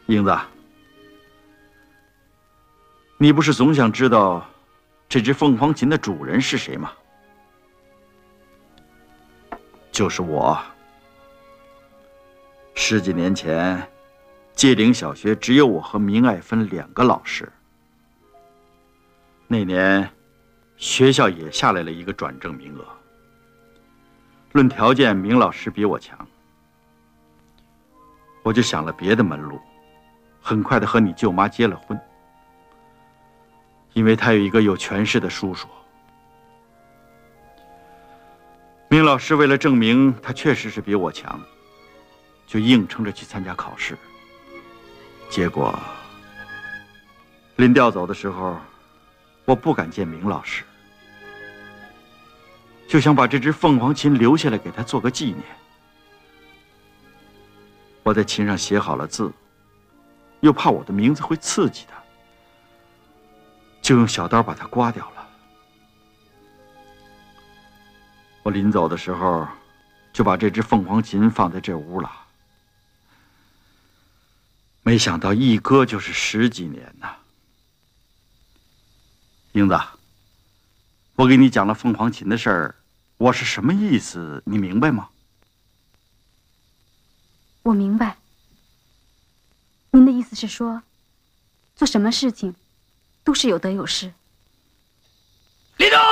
英子，你不是总想知道这只凤凰琴的主人是谁吗？就是我。10几年前，界岭小学只有我和明爱芬2个老师。那年，学校也下来了一个转正名额。论条件，明老师比我强。我就想了别的门路，很快的和你舅妈结了婚。因为他有一个有权势的叔叔。明老师为了证明他确实是比我强，就硬撑着去参加考试。结果临调走的时候，我不敢见明老师，就想把这只凤凰琴留下来给他做个纪念。我在琴上写好了字，又怕我的名字会刺激他，就用小刀把它刮掉了。我临走的时候，就把这只凤凰琴放在这屋了。没想到一搁就是10几年呐。英子，我给你讲了凤凰琴的事儿，我是什么意思？你明白吗？ 我明白。您的意思是说，做什么事情都是有得有失。 立正！